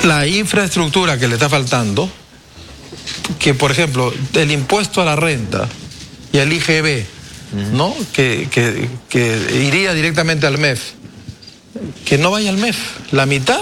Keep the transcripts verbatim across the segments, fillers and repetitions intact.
la infraestructura que le está faltando, que por ejemplo, el impuesto a la renta y el I G B, ¿no? Que, que, que iría directamente al M E F, que no vaya al M E F. La mitad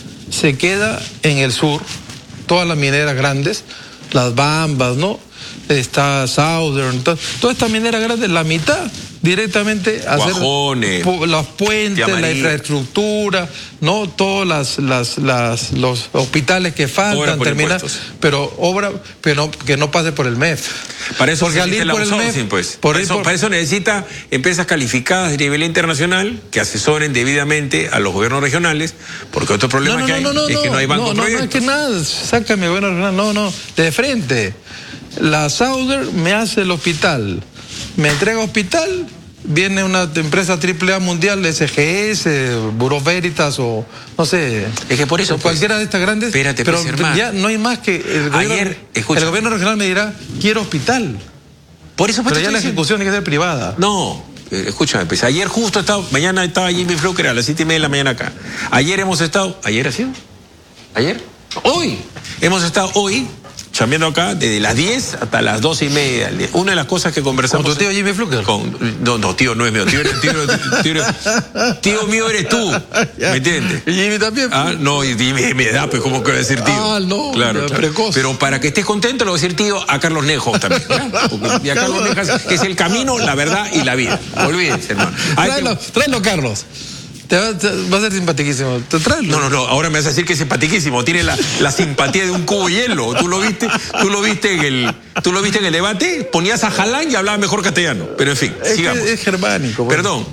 se queda en el sur, todas las mineras grandes, las Bambas, ¿no? Está Southern, to, todas estas mineras grandes, la mitad directamente a hacer pu los puentes, la infraestructura, no todas las, las, las los hospitales que faltan terminar, pero obra, pero no, que no pase por el M E F. Para eso, por el outsourcing, pues. Por eso, por... para eso necesita empresas calificadas de nivel internacional que asesoren debidamente a los gobiernos regionales, porque otro problema no, no, que hay no, no, es que no hay banco no, no, proyectos. No, no, es que nada, sácame gobierno regional, no, no, de frente. La Southern me hace el hospital, me entrega hospital, viene una empresa triple A mundial, S G S, Bureau Veritas o no sé. Es que por eso cualquiera pues, de estas grandes. Espérate, pero pues, ya no hay más que el gobierno, ayer, el gobierno regional me dirá quiero hospital. Por eso pues, pero ya la ejecución tiene que ser privada. No. Escúchame, pues ayer justo he estado, mañana estaba Jimmy Fluker a las siete y media de la mañana acá. Ayer hemos estado, ¿ayer ha sido? ¿Ayer? Hoy. Hemos estado hoy chambeando acá desde las diez hasta las doce y media. Una de las cosas que conversamos... ¿Con tu tío Jimmy Fluker? Con, no, no, tío no es mío. Tío, tío, tío, tío, tío mío eres tú. ¿Me entiendes? ¿Y Jimmy también? Ah, no, y Jimmy me da, pues, ¿cómo que voy a decir tío? Ah, no, claro, claro. Precoz. Pero para que estés contento, le voy a decir tío a Carlos Nejo también. Porque, y a Carlos Nejo, que es el camino, la verdad y la vida. Olvídense, hermano. Tráelo, que... tráelo, Carlos. Te va, te va a ser simpaticísimo. ¿Te traes? No, no, no. Ahora me vas a decir que es simpaticísimo. Tiene la, la simpatía de un cubo de hielo. ¿Tú lo viste? ¿Tú lo viste en el, tú lo viste en el debate? Ponías a Jalán y hablaba mejor castellano. Pero en fin, es sigamos. Es germánico. Bueno. Perdón.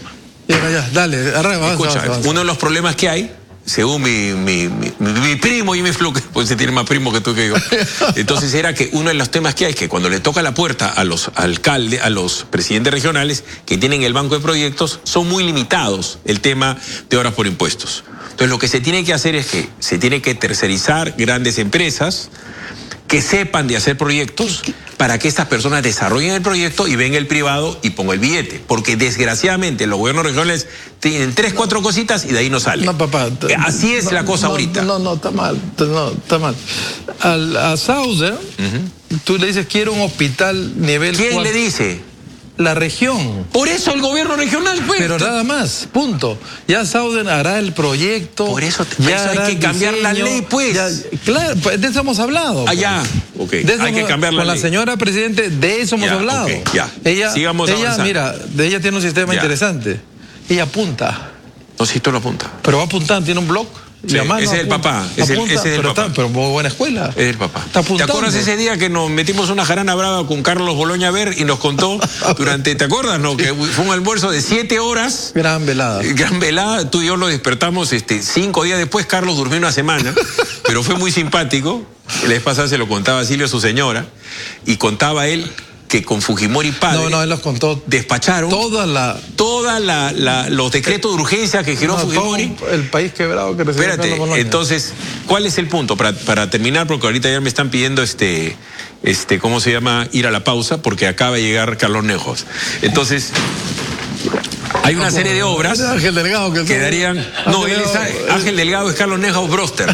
Ya, ya, dale, arranca, Escucha, avanza, avanza. Uno de los problemas que hay, según mi, mi, mi, mi primo Jimmy Fluker, pues se tiene más primo que tú que yo. Entonces era que uno de los temas que hay es que cuando le toca la puerta a los alcaldes, a los presidentes regionales que tienen el banco de proyectos, son muy limitados el tema de obras por impuestos. Entonces lo que se tiene que hacer es que se tiene que tercerizar grandes empresas que sepan de hacer proyectos para que estas personas desarrollen el proyecto y venga el privado y ponga el billete. Porque desgraciadamente los gobiernos regionales tienen tres, cuatro cositas y de ahí no sale. No, papá. Así es no, la cosa no, ahorita. No, no, está mal. No, está mal. Al, a Southern, uh-huh. tú le dices, quiero un hospital nivel ¿Quién cuatro. le dice? La región. Por eso el gobierno regional, pues. Pero nada más, punto. Ya Southern hará el proyecto. Por eso, por ya eso hay que cambiar diseño, la ley, pues. Ya, claro, de eso hemos hablado. Ah, ya. Ok. De eso hay hemos, que cambiar la con ley. la señora Presidente, de eso hemos ya, hablado. Okay, ya. Ella, Sigamos ella avanzando. mira, de ella tiene un sistema ya. interesante. Ella apunta. No, si tú lo apunta. Pero va apuntando, tiene un blog. Sí, ese es el papá, ese, apunta, ese es el pero, papá. Está, pero muy buena escuela. Es el papá. Está ¿Te acuerdas ese día que nos metimos una jarana brava con Carlos Boloña Ver y nos contó durante, ¿te acuerdas, no? Que fue un almuerzo de siete horas. Gran velada. Gran velada, tú y yo lo despertamos este, cinco días después, Carlos durmió una semana, pero fue muy simpático. La vez pasada se lo contaba a Silvia, su señora, y contaba él que con Fujimori padre no, no, él los contó despacharon toda la toda la, la los decretos de urgencia que giró no, Fujimori. El país quebrado que recibió. Espérate, entonces, ¿cuál es el punto? Para, para terminar, porque ahorita ya me están pidiendo este, este, ¿cómo se llama? Ir a la pausa, porque acaba de llegar Carlos Nejos. Entonces, hay una serie de obras Ángel Delgado que quedarían. No, él es Ángel Delgado, es Carlos Nejos Broster.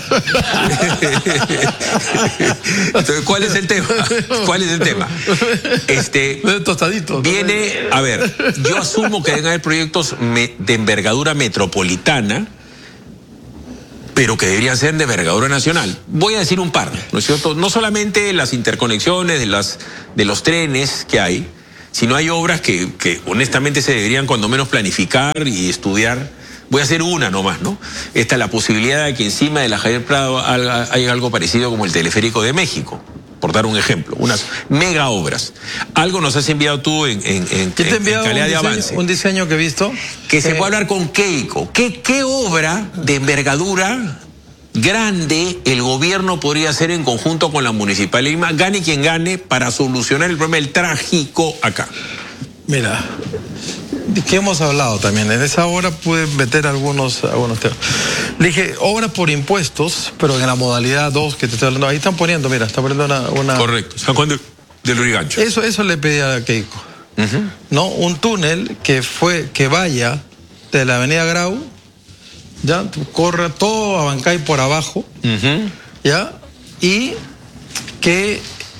Entonces, ¿cuál es el tema? ¿Cuál es el tema? Este tostadito. Viene, a ver, yo asumo que deben haber proyectos de envergadura metropolitana, pero que deberían ser de envergadura nacional. Voy a decir un par, ¿no es cierto? No solamente las interconexiones de las de los trenes que hay, sino hay obras que, que honestamente se deberían cuando menos planificar y estudiar. Voy a hacer una nomás, ¿no? Esta es la posibilidad de que encima de la Javier Prado haya algo parecido como el teleférico de México, por dar un ejemplo, unas mega obras. Algo nos has enviado tú en, en, en, Yo te he enviado en calidad un de diseño, avance. Un diseño que he visto. Que eh, se puede hablar con Keiko. ¿Qué, qué obra de envergadura grande el gobierno podría hacer en conjunto con la Municipalidad de Lima, gane quien gane, para solucionar el problema del trágico acá? Mira, que hemos hablado también, en esa hora pude meter algunos, algunos temas. Le dije, obras por impuestos, pero en la modalidad dos que te estoy hablando, ahí están poniendo, mira, están poniendo una... una... Correcto, San Juan de, del Lurigancho. Eso, eso le pedí a Keiko, uh-huh. ¿no? Un túnel que, fue, que vaya de la avenida Grau ya, corre todo a Abancay por abajo, uh-huh. ya, y que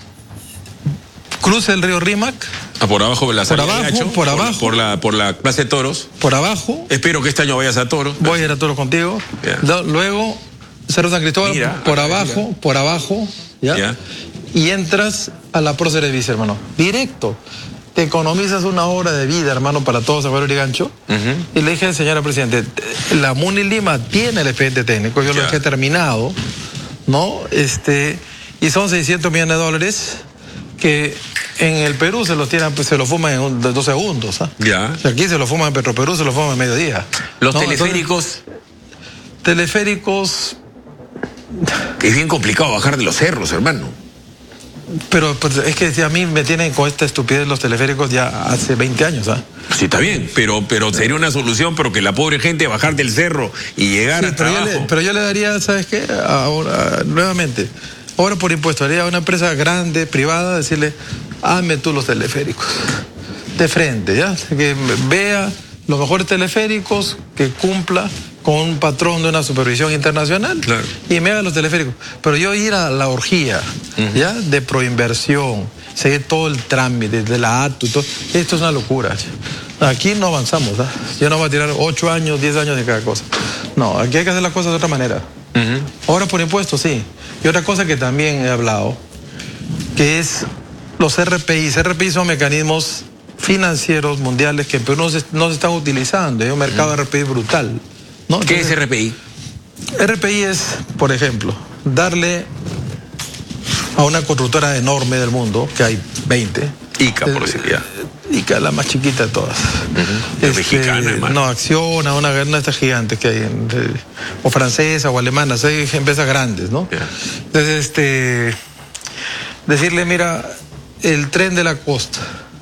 cruce el río Rímac. Ah, por abajo de la Por abajo, Gacho, por abajo. Por la, por la Plaza de Toros. Por abajo. Espero que este año vayas a Toros. Voy a ir a Toros contigo. Yeah. Luego, Cerro San Cristóbal, mira, por acá, abajo, mira. por abajo, ¿ya? Yeah. Y entras a la próceres de Vice, hermano. Directo. Te economizas una hora de vida, hermano, para todos San Pedro y Gancho. Uh-huh. Y le dije, señora Presidente, la MUNI Lima tiene el expediente técnico, yo yeah. lo dejé terminado, ¿no? Este, y son seiscientos millones de dólares que en el Perú se los tiran, pues se los fuman en dos segundos. ¿ah? Ya. O sea, aquí se los fuman en Petroperú, se los fuman en mediodía. Los ¿no? teleféricos. Entonces, teleféricos. Es bien complicado bajar de los cerros, hermano. Pero pues, es que a mí me tienen con esta estupidez los teleféricos ya hace veinte años. ¿ah? Sí, está bien, pero, pero sería una solución, pero que la pobre gente bajar del cerro y llegar sí, hasta pero abajo. Yo le, pero yo le daría, ¿sabes qué? Ahora, nuevamente, ahora por impuesto, haría a una empresa grande, privada, decirle, hazme tú los teleféricos. De frente, ¿ya? Que vea los mejores teleféricos, que cumpla con un patrón de una supervisión internacional, claro. y me haga los teleféricos. Pero yo ir a la orgía, uh-huh. ¿ya? De proinversión, seguir todo el trámite, de la A T U, todo, esto es una locura. Aquí no avanzamos, ¿eh? Yo no voy a tirar ocho años, diez años de cada cosa. No, aquí hay que hacer las cosas de otra manera. Uh-huh. Ahora por impuestos, sí. Y otra cosa que también he hablado, que es los R P I. R P I son mecanismos financieros mundiales que en Perú no se, no se están utilizando. Hay un mercado uh-huh. de R P I brutal. ¿no? ¿Qué Entonces, es R P I? R P I es, por ejemplo, darle a una constructora enorme del mundo, que hay veinte. I C A, por decir ya. I C A, la más chiquita de todas. Uh-huh. Este, mexicana, hermano. No, Acciona, una, una de estas gigantes que hay, en, de, o francesa o alemana, hay empresas grandes, ¿no? Yeah. Entonces, este, decirle, mira, el tren de la costa,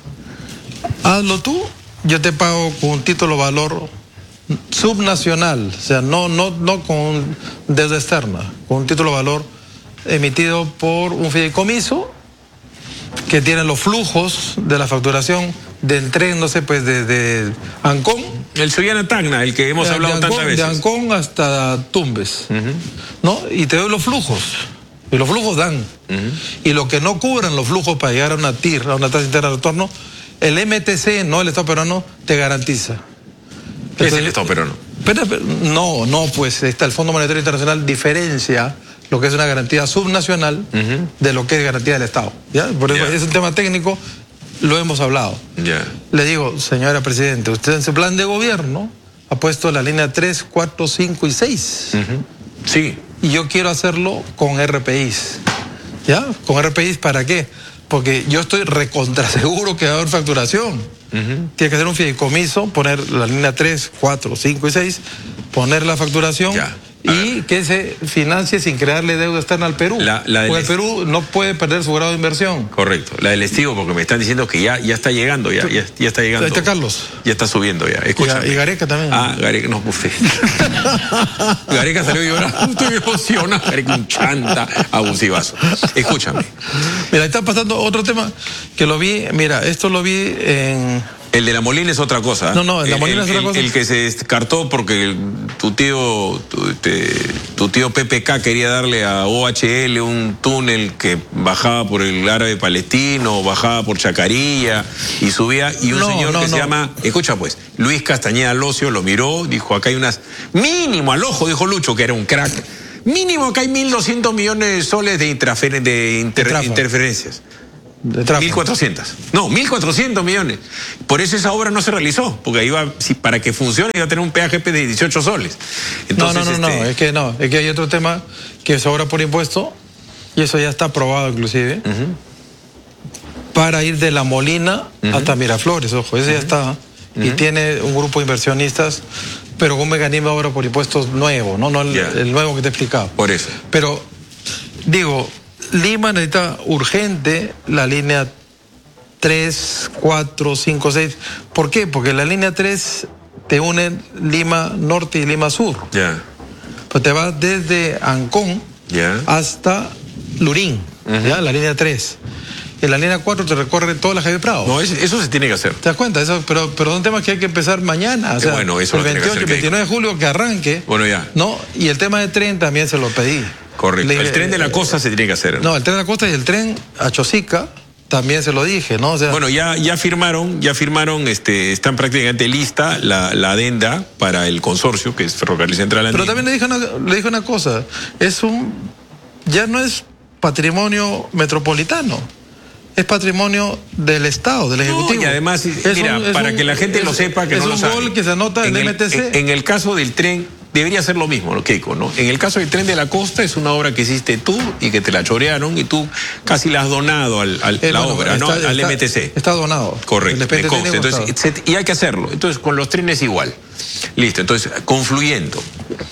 hazlo tú, yo te pago con un título valor subnacional, o sea, no, no, no con deuda externa, con un título valor emitido por un fideicomiso que tiene los flujos de la facturación del tren, no sé, pues desde Ancón. El Sullana Tacna, el que hemos de, hablado de Ancón, tantas veces. De Ancón hasta Tumbes, uh-huh. ¿no? Y te doy los flujos. Y los flujos dan. Uh-huh. Y lo que no cubran los flujos para llegar a una T I R, a una tasa interna de retorno, el M T C, no el Estado peruano, te garantiza. ¿Qué Entonces, es el Estado peruano? Pero, pero, no, no, pues está el Fondo Monetario Internacional diferencia lo que es una garantía subnacional uh-huh. de lo que es garantía del Estado. ¿Ya? Por eso yeah. es un tema técnico, lo hemos hablado. Yeah. Le digo, señora Presidente, usted en su plan de gobierno ha puesto la línea tres, cuatro, cinco y seis. Uh-huh. Sí. Y yo quiero hacerlo con R P Is. ¿Ya? ¿Con R P Is para qué? Porque yo estoy recontra seguro que va a haber facturación. Uh-huh. Tiene que hacer un fideicomiso, poner la línea tres, cuatro, cinco y seis, poner la facturación yeah. y que se financie sin crearle deuda externa al Perú. La, la porque el Perú no puede perder su grado de inversión. Correcto. La del Estivo, porque me están diciendo que ya, ya está llegando, ya, ya, ya está llegando. Ahí está Carlos. Ya está subiendo ya. Escúchame. Y, y Gareca también. Ah, Gareca, no, bufé. Gareca salió llorando, estoy emocionado. Gareca un chanta abusivazo. Escúchame. Mira, está pasando otro tema que lo vi, mira, esto lo vi en... El de la Molina es otra cosa. No, no, el de la Molina el, es otra el, cosa. El que se descartó porque el, tu tío tu, te, tu tío P P K quería darle a O H L un túnel que bajaba por el árabe palestino, bajaba por Chacarilla y subía, y un no, señor no, que no. se llama, escucha pues, Luis Castañeda Locio lo miró, dijo, acá hay unas, mínimo al ojo, dijo Lucho, que era un crack, mínimo acá hay mil doscientos millones de soles de, intrafer, de, inter, de interferencias. mil cuatrocientos. No, mil cuatrocientos millones. Por eso esa obra no se realizó, porque iba, si, para que funcione iba a tener un peaje de dieciocho soles. Entonces, no, no, no, este... no, es que no, es que hay otro tema que es obra por impuesto, y eso ya está aprobado inclusive, uh-huh. para ir de La Molina uh-huh. hasta Miraflores, ojo, ese uh-huh. ya está, uh-huh. y tiene un grupo de inversionistas, pero con un mecanismo de obra por impuestos nuevo, no, no el, yeah. el nuevo que te he explicado. Por eso. Pero, digo, Lima necesita urgente la línea tres, cuatro, cinco, seis. ¿Por qué? Porque la línea tres te une Lima Norte y Lima Sur. Ya. Yeah. Pues te va desde Ancón yeah. hasta Lurín, uh-huh. ¿ya? La línea tres. y la línea cuatro te recorre toda la Javier Prado. No, eso, eso se tiene que hacer. ¿Te das cuenta? Eso, pero, pero son temas que hay que empezar mañana. O sea, eh, bueno, eso el veintiocho, el veintinueve de julio que arranque. Bueno, ya. ¿No? Y el tema del tren también se lo pedí. Correcto. Le, el tren de la costa eh, se tiene que hacer. No, el tren de la costa y el tren a Chosica también se lo dije, ¿no? O sea, bueno, ya, ya firmaron, ya firmaron, este, están prácticamente lista la, la adenda para el consorcio, que es Ferrocarril Central Andino. Pero también le dije una, le dije una cosa, es un, ya no es patrimonio metropolitano, es patrimonio del Estado, del Ejecutivo. No, y además, es mira, un, para un, que la gente es, lo sepa, que es no lo sabe. Es un gol que se anota en el M T C. En, en el caso del tren, debería ser lo mismo, ¿no, Keiko? ¿No? En el caso del tren de la costa, es una obra que hiciste tú y que te la chorearon y tú casi la has donado al, al eh, la bueno, obra, está, ¿no? Al está, M T C. Está donado. Correcto, me consta. Entonces, se, y hay que hacerlo. Entonces, con los trenes igual. Listo, entonces, confluyendo.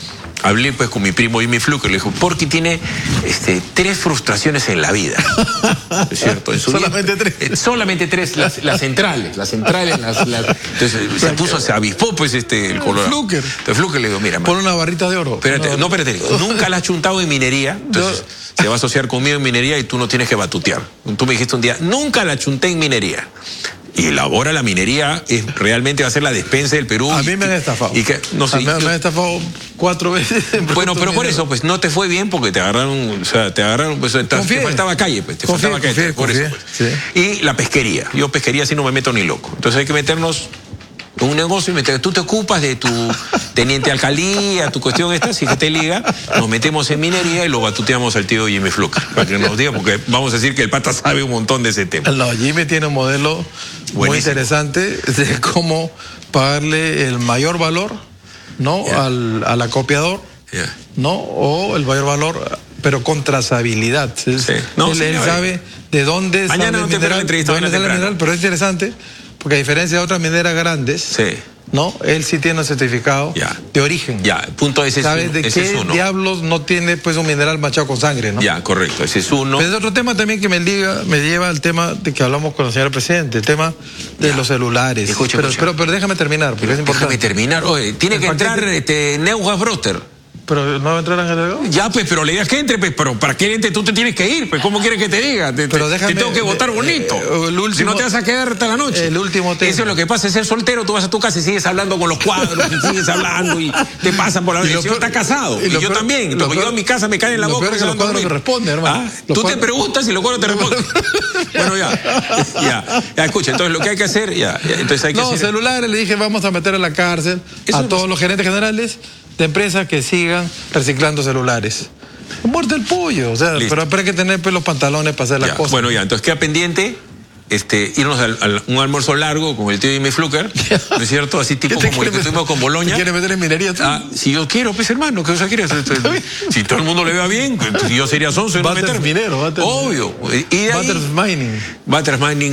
Hablé pues con mi primo Jimmy Fluker, le dijo, porque tiene este, tres frustraciones en la vida. ¿Es cierto? En su solamente vida, tres. Eh, solamente tres, las, las centrales, las centrales, las, las, entonces se puso, se avispó pues este el Colorado. Fluker. Entonces Fluker le digo, mira, pon una barrita de oro. Espérate, no, no espérate, nunca la has chuntado en minería, entonces no. Se va a asociar conmigo en minería y tú no tienes que batutear. Tú me dijiste un día, nunca la chunté en minería. Y elabora la minería, es, realmente va a ser la despensa del Perú. A mí me han estafado. Y que, no sé, a mí me han estafado cuatro veces. Bueno, pero por eso, pues no te fue bien porque te agarraron, o sea, te agarraron, pues te, te faltaba calle, pues, te confíe, faltaba calle. confíe, Por confíe, eso, pues. Sí. Y la pesquería. Yo pesquería así no me meto ni loco. Entonces hay que meternos en un negocio y meter, tú te ocupas de tu teniente alcaldía, tu cuestión esta, si que te liga, nos metemos en minería y lo batuteamos al tío Jimmy Fluker, para que nos diga, porque vamos a decir que el pata sabe un montón de ese tema. No, Jimmy tiene un modelo buenísimo, muy interesante de cómo pagarle el mayor valor, ¿no? Yeah. Al, al acopiador, yeah. ¿no? O el mayor valor, pero con trazabilidad. Sí. No, él, sí, él sabe de dónde mañana sale no te el mineral, entrevista, dónde sale el mineral, pero es interesante, porque a diferencia de otras mineras grandes, sí. ¿no? Él sí tiene un certificado ya. de origen. Ya, punto ese es uno. ¿Sabes de ese qué es uno. diablos no tiene pues un mineral machado con sangre, no? Ya, correcto, ese es uno. Pero es otro tema también que me liga, me lleva al tema de que hablamos con el señor presidente, el tema de ya. los celulares. Escucha, pero, escucha. Pero, pero déjame terminar, porque pero, es importante. Déjame terminar, oye, tiene el que paquete... entrar este, Neugas Broster. Pero no va a entrar Ángel Delgado. Ya, pues, pero le digas que entre, pues, pero para qué entre tú te tienes que ir, pues, ¿cómo quieres que te diga? Te, pero te, déjame, te tengo que votar bonito. Eh, el último, si no te vas a quedar hasta la noche. El último tema. Eso es lo que pasa, es ser soltero, tú vas a tu casa y sigues hablando con los cuadros, y sigues hablando y te pasan por la noche. El señor está casado, y, y yo peor, también. Entonces, peor, yo en mi casa me caen en la boca. Lo peor es que los cuadros me responden, hermano. ¿Ah? Tú cuadros... te preguntas y los cuadros te responden. Bueno, ya, ya, ya, escucha, entonces lo que hay que hacer, ya, ya entonces hay que no, hacer... celulares, le dije, vamos a meter a la cárcel Eso a todos es... los gerentes generales de empresas que sigan reciclando celulares. Muerte el pollo, o sea, Listo. pero, pero hay que tener pues, los pantalones para hacer las ya, cosas. Bueno, ya, entonces queda pendiente este, irnos a un almuerzo largo con el tío Jimmy Fluker, ¿no es cierto? Así tipo como el que tuvimos con Boloña. ¿Te quieres meter en minería tú? Ah, si yo quiero, pues hermano, ¿qué cosa quieres? Si todo el mundo le vea bien, yo sería sonso y no meterme. Minero, Butters, obvio. Y de ahí, Butters Mining. Butters Mining.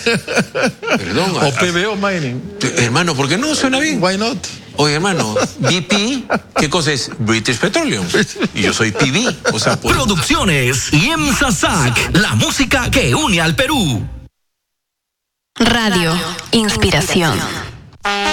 Perdón. O P B O Mining. Hermano, ¿por qué no suena bien? Why not? Oye, hermano, B P, ¿qué cosa es? British Petroleum. Y yo soy P B. O sea, por... Producciones y Imsasac, la música que une al Perú. Radio Inspiración.